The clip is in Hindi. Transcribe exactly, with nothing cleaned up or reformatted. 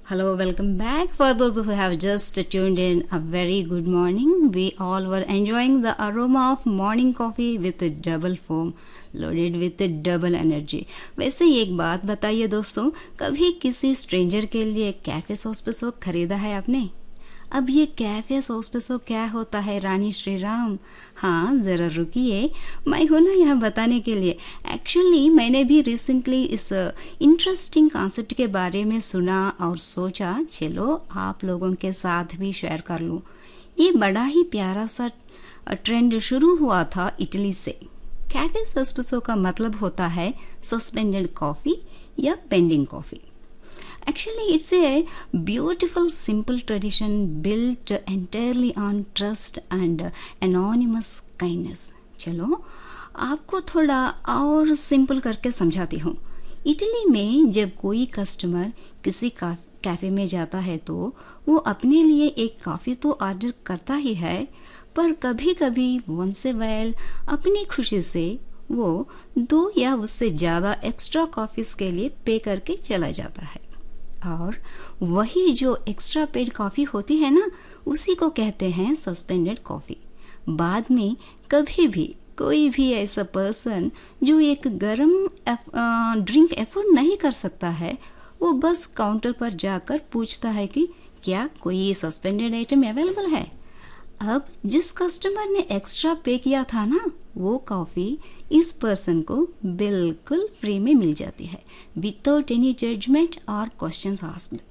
Hello, welcome back. For those who have just tuned in, a very good morning. We all were enjoying the aroma of morning coffee with a double foam, loaded with a double energy. वैसे ही एक बात बताइए दोस्तों, कभी किसी स्ट्रेंजर के लिए कैफे सोस्पेसो खरीदा है आपने? अब ये कैफे सोस्पेसो क्या होता है रानी श्री राम? हाँ ज़रा रुकिए, मैं हूँ ना यह बताने के लिए। एक्चुअली मैंने भी रिसेंटली इस इंटरेस्टिंग कॉन्सेप्ट के बारे में सुना और सोचा चलो आप लोगों के साथ भी शेयर कर लूँ। ये बड़ा ही प्यारा सा ट्रेंड शुरू हुआ था इटली से। कैफे सोस्पेसो का मतलब होता है सस्पेंडेड कॉफ़ी या pending coffee. Actually, it's a beautiful, simple tradition built entirely on trust and anonymous kindness. चलो आपको थोड़ा और सिंपल करके समझाती हूँ। इटली में जब कोई कस्टमर किसी का कैफ़े में जाता है तो वो अपने लिए एक कॉफ़ी तो ऑर्डर करता ही है, पर कभी कभी वंस ए व्हाइल अपनी खुशी से वो दो या उससे ज़्यादा एक्स्ट्रा कॉफ़ीज़ के लिए पे करके चला जाता है। और वही जो एक्स्ट्रा पेड कॉफ़ी होती है ना, उसी को कहते हैं सस्पेंडेड कॉफ़ी। बाद में कभी भी कोई भी ऐसा पर्सन जो एक गर्म ड्रिंक एफोर्ड नहीं कर सकता है, वो बस काउंटर पर जाकर पूछता है कि क्या कोई सस्पेंडेड आइटम अवेलेबल है। अब जिस कस्टमर ने एक्स्ट्रा पे किया था ना, वो कॉफ़ी इस पर्सन को बिल्कुल फ्री में मिल जाती है, विदाउट एनी जजमेंट और क्वेश्चंस आस्क्ड।